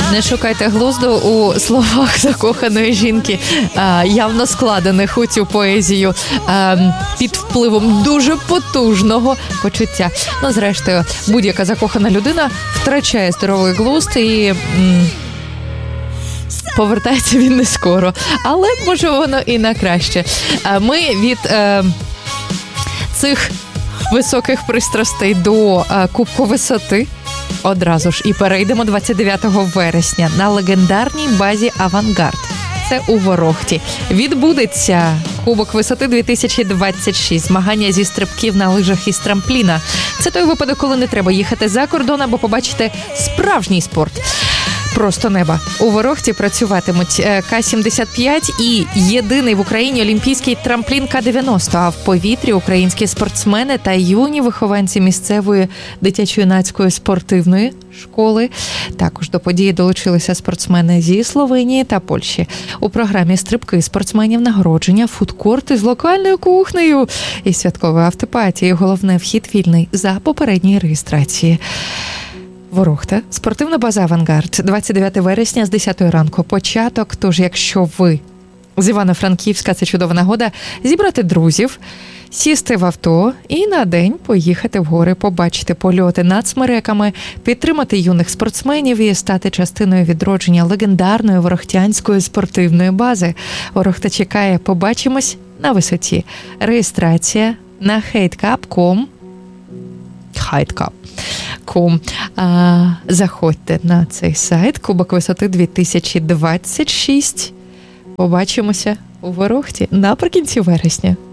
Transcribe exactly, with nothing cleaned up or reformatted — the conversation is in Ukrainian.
Не шукайте глузду у словах закоханої жінки, явно складених у цю поезію під впливом дуже потужного почуття. Ну, зрештою, будь-яка закохана людина втрачає здоровий глузд і м, повертається він не скоро. Але, може, воно і на краще. Ми від е, цих високих пристрастей до е, Кубку висоти одразу ж і перейдемо двадцять дев'ятого вересня на легендарній базі «Авангард». Це у Ворохті. Відбудеться Кубок висоти дві тисячі двадцять шість. Змагання зі стрибків на лижах із трампліна. Це той випадок, коли не треба їхати за кордон, або побачити справжній спорт. Просто неба. У Ворохті працюватимуть Ка сімдесят п'ять і єдиний в Україні олімпійський трамплін Ка дев'яносто, а в повітрі українські спортсмени та юні вихованці місцевої дитячо-юнацької спортивної школи. Також до події долучилися спортсмени зі Словенії та Польщі. У програмі стрибки спортсменів, нагородження, фудкорти з локальною кухнею і святковою автопатією. Головне, вхід вільний за попередньої реєстрації. Ворохта, спортивна база «Авангард», двадцять дев'ятого вересня з десятої ранку. Початок, тож якщо ви з Івано-Франківська, це чудова нагода зібрати друзів, сісти в авто і на день поїхати в гори, побачити польоти над смереками, підтримати юних спортсменів і стати частиною відродження легендарної ворохтянської спортивної бази. Ворохта чекає. Побачимось на висоті. Реєстрація на хейткап крапка ком. Хейткап. Ком. А, заходьте на цей сайт Кубок висоти дві тисячі двадцять шість. Побачимося у Ворохті наприкінці вересня.